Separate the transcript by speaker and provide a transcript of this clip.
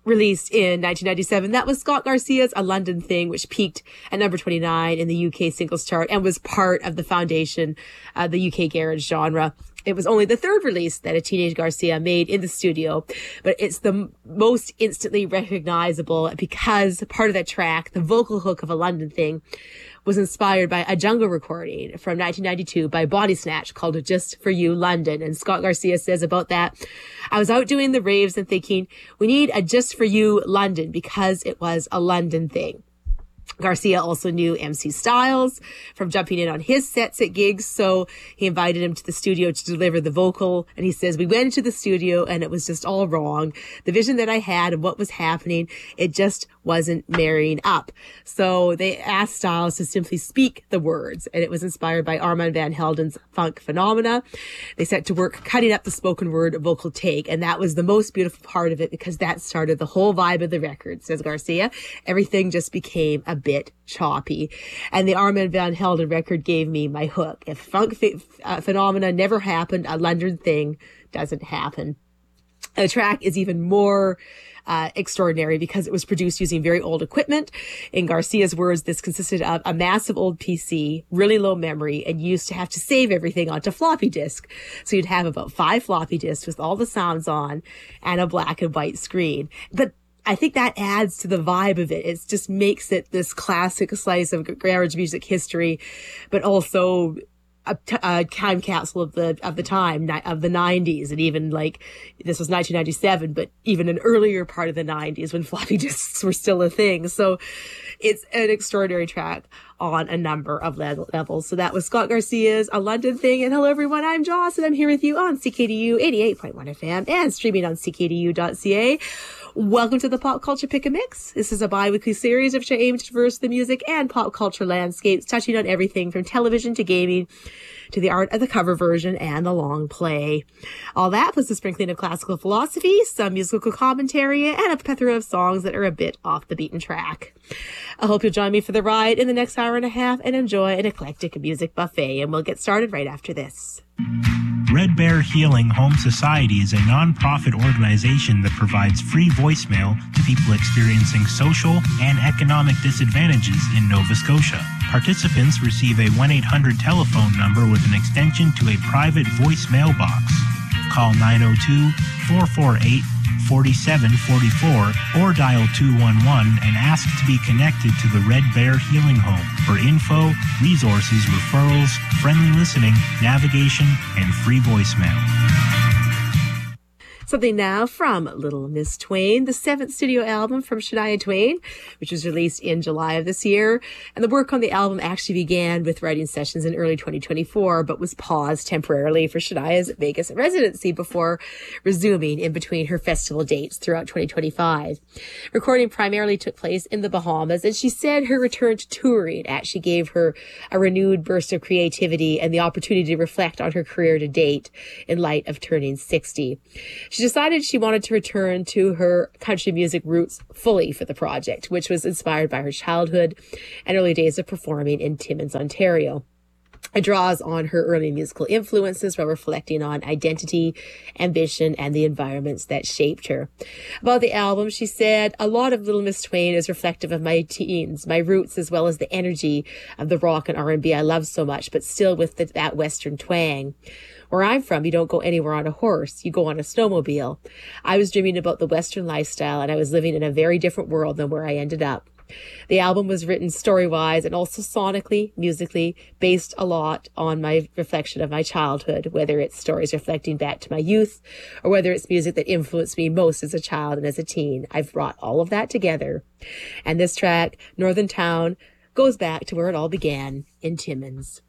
Speaker 1: released in 1997. That was Scott Garcia's A London Thing, which peaked at number 29 in the UK singles chart and was part of the foundation of the UK garage genre. It was only the third release that a teenage Garcia made in the studio, but it's the most instantly recognizable because part of that track, the vocal hook of A London Thing, was inspired by a jungle recording from 1992 by Body Snatch called Just For You London. And Scott Garcia says about that, I was out doing the raves and thinking, we need a Just For You London because it was a London thing. Garcia also knew MC Styles from jumping in on his sets at gigs, so he invited him to the studio to deliver the vocal. And he says, we went into the studio and it was just all wrong. The vision that I had of what was happening, it just wasn't marrying up. So they asked Styles to simply speak the words, and it was inspired by Armand Van Helden's Funk Phenomena. They set to work cutting up the spoken word vocal take, and that was the most beautiful part of it because that started the whole vibe of the record, says Garcia. Everything just became a bit choppy. And the Armand Van Helden record gave me my hook. If Funk Phenomena never happened, A London Thing doesn't happen. The track is even more extraordinary because it was produced using very old equipment. In Garcia's words, this consisted of a massive old PC, really low memory, and used to have to save everything onto floppy disk. So you'd have about 5 floppy disks with all the sounds on and a black and white screen. But I think that adds to the vibe of it. It just makes it this classic slice of garage music history, but also a time capsule of the time of the 90s, and even like this was 1997, but even an earlier part of the 90s when floppy disks were still a thing. So it's an extraordinary track on a number of levels. So that was Scott Garcia's A London Thing. And hello everyone, I'm Joss, and I'm here with you on CKDU 88.1 FM and streaming on ckdu.ca. Welcome to the Pop Culture Pick a Mix. This is a bi-weekly series which I aim to traverse the music and pop culture landscapes, touching on everything from television to gaming to the art of the cover version and the long play. All that plus a sprinkling of classical philosophy, some musical commentary, and a plethora of songs that are a bit off the beaten track. I hope you'll join me for the ride in the next hour and a half and enjoy an eclectic music buffet, and we'll get started right after this.
Speaker 2: Red Bear Healing Home Society is a non-profit organization that provides free voicemail to people experiencing social and economic disadvantages in Nova Scotia. Participants receive a 1-800 telephone number with an extension to a private voicemail box. Call 902-448-4744 or dial 211 and ask to be connected to the Red Bear Healing Home for info, resources, referrals, friendly listening, navigation, and free voicemail.
Speaker 1: Something now from Little Miss Twain, the 7th studio album from Shania Twain, which was released in July of this year. And the work on the album actually began with writing sessions in early 2024, but was paused temporarily for Shania's Vegas residency before resuming in between her festival dates throughout 2025. Recording primarily took place in the Bahamas, and she said her return to touring actually gave her a renewed burst of creativity and the opportunity to reflect on her career to date in light of turning 60. She decided she wanted to return to her country music roots fully for the project, which was inspired by her childhood and early days of performing in Timmins, Ontario. It draws on her early musical influences while reflecting on identity, ambition, and the environments that shaped her. About the album, she said, a lot of Little Miss Twain is reflective of my teens, my roots, as well as the energy of the rock and R&B I love so much, but still with that Western twang. Where I'm from, you don't go anywhere on a horse. You go on a snowmobile. I was dreaming about the Western lifestyle, and I was living in a very different world than where I ended up. The album was written story-wise and also sonically, musically, based a lot on my reflection of my childhood, whether it's stories reflecting back to my youth or whether it's music that influenced me most as a child and as a teen. I've brought all of that together. And this track, Northern Town, goes back to where it all began in Timmins.